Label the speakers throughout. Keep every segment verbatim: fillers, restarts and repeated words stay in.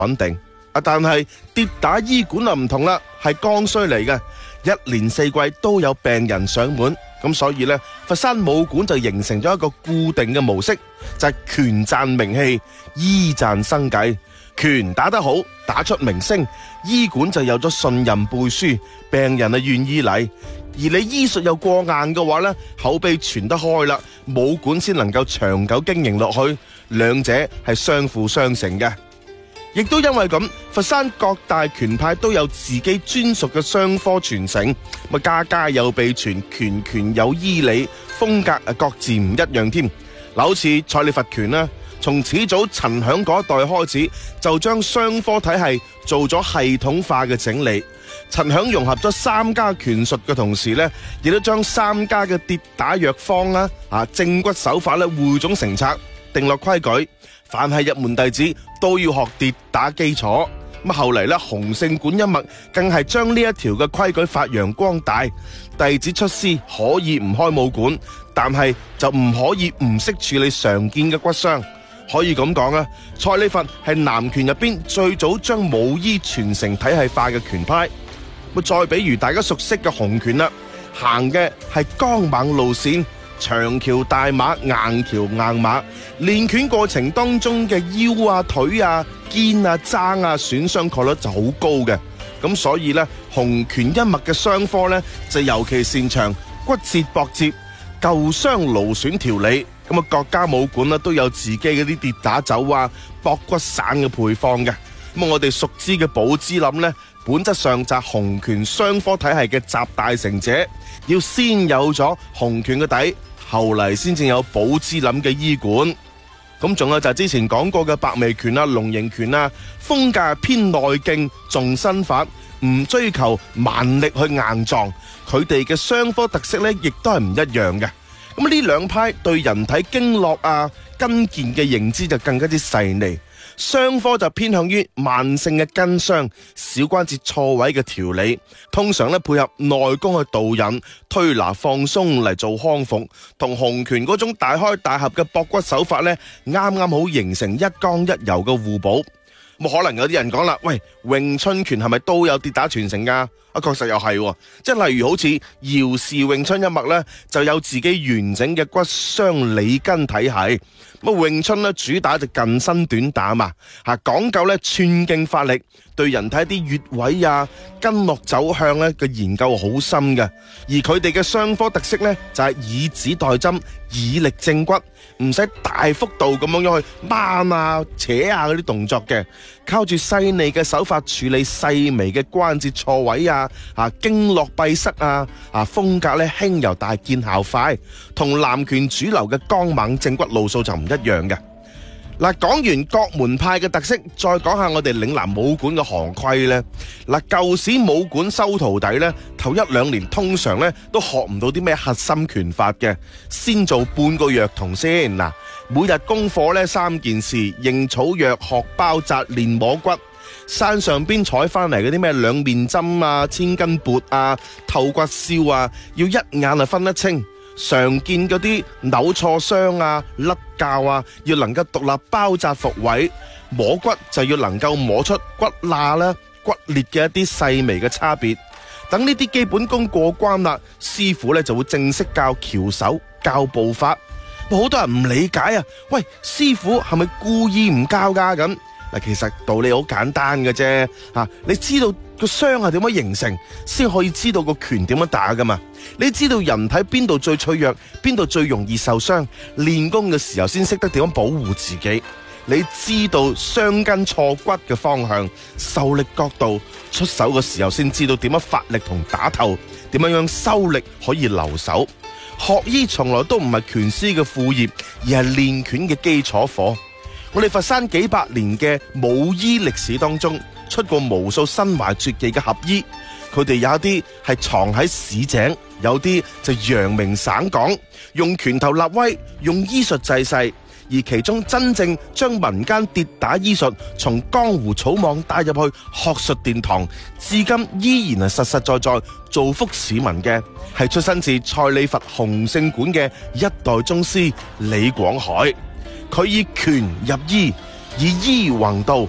Speaker 1: 穩定。啊，但係跌打醫館啊唔同啦，係剛需嚟嘅，一年四季都有病人上門，咁所以呢，佛山武館就形成咗一個固定嘅模式，就係拳賺名氣，醫賺生計。拳打得好，打出名聲，醫館就有咗信任背書，病人啊願意嚟。而你醫術又過硬嘅話呢，口碑傳得開啦，武館先能夠長久經營落去，兩者係相輔相成嘅。亦都因為咁，佛山各大拳派都有自己專屬嘅雙科傳承，咁家家有秘傳，拳拳有醫理，風格啊各自唔一樣添。嗱，好似蔡李佛拳啦，從始祖陳響嗰一代開始，就將雙科體系做咗系統化嘅整理。陳響融合咗三家拳術嘅同時呢，亦都將三家嘅跌打藥方啦、啊正骨手法咧匯總成冊，定落規矩。凡係入門弟子都要學跌打基礎。咁後嚟咧，洪聖館一脈更係將呢一條嘅規矩發揚光大。弟子出師可以唔開武館，但係就唔可以唔識處理常見嘅骨傷。可以咁講啊，蔡李佛係南拳入邊最早將武醫傳承體系化嘅拳派。咁再比如大家熟悉嘅洪拳啦，行嘅係剛猛路線。長橋大馬，硬橋硬馬，練拳過程當中嘅腰啊、腿啊、肩啊、踭啊損傷概率就好高嘅。咁所以呢，洪拳一脈嘅雙科呢，就尤其擅長骨折駁接、舊傷勞損調理。咁啊，各家武館呢都有自己嗰啲跌打走啊、駁骨散嘅配方嘅。咁我哋熟知嘅寶芝林呢，本質上就係洪拳雙科體系嘅集大成者。要先有咗洪拳嘅底，後嚟先至有寶芝林嘅醫館。咁仲有就係之前講過嘅白眉拳啊、龍形拳啊，風格偏內勁，重身法，唔追求蠻力去硬撞。佢哋嘅雙科特色呢，亦都係唔一樣嘅。咁呢兩派對人體經絡啊、筋腱嘅認知就更加之細膩。雙科就偏向於慢性嘅筋傷、小關節錯位嘅調理，通常咧配合內功去導引、推拿放鬆嚟做康復，同洪拳嗰種大開大合嘅駁骨手法咧，啱啱好形成一剛一柔嘅互補。咁可能有啲人講啦，喂，詠春拳係咪都有跌打傳承噶？啊，確實又係，即係例如好似姚氏詠春一脈咧，就有自己完整嘅骨傷理筋體系。咁詠春咧主打就近身短打嘛，吓講究咧寸勁發力，對人體啲穴位啊、筋絡走向咧嘅研究好深嘅。而佢哋嘅雙科特色咧就係以指代針，以力正骨，唔使大幅度咁樣樣去掹啊、扯啊嗰啲動作嘅，靠住細膩嘅手法處理細微嘅關節錯位啊、啊經絡閉塞啊，啊風格咧輕柔但係見效快，同南拳主流嘅剛猛正骨路數就唔一樣嘅。嗱，講完各門派嘅特色，再講下我哋嶺南武館嘅行規呢。嗱，舊時武館收徒弟呢，頭一兩年通常呢都學唔到啲咩核心拳法嘅，先做半個藥童先。嗱，每日功課呢三件事：認草藥、學包紮、練摸骨。山上邊採翻嚟嗰啲咩兩面針啊、千斤撥啊、透骨燒啊，要一眼啊分得清。常見嗰啲扭挫傷啊、甩臼啊，要能夠獨立包紮復位；摸骨就要能夠摸出骨罅啦、骨裂嘅一啲細微嘅差別。等呢啲基本功過關啦，師傅咧就會正式教翹手、教步法。好多人唔理解啊，喂，師傅係咪故意唔教噶咁？嗱，其實道理好簡單嘅啫，吓，你知道個傷係點樣形成，先可以知道個拳點樣打噶嘛。你知道人體邊度最脆弱，邊度最容易受傷，練功嘅時候先識得點樣保護自己。你知道傷筋錯骨嘅方向、受力角度，出手嘅時候先知道點樣發力同打透，點樣樣收力可以留手。學醫從來都唔係拳師嘅副業，而係練拳嘅基礎課。我哋佛山幾百年嘅武醫歷史當中，出過無數身懷絕技嘅俠醫，佢哋有一啲係藏喺市井，有啲就揚名省港，用拳頭立威，用醫術濟世。而其中真正將民間跌打醫術從江湖草莽帶入去學術殿堂，至今依然係實實在在造福市民嘅，係出身自蔡李佛洪聖館嘅一代宗師李廣海。佢以拳入醫，以醫弘道，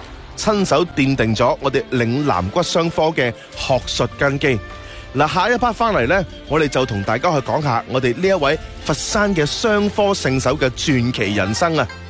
Speaker 1: 親手奠定咗我哋嶺南骨傷科嘅學術根基。嗱，下一 part 翻嚟呢，我哋就同大家去講下我哋呢一位佛山嘅傷科聖手嘅傳奇人生啊！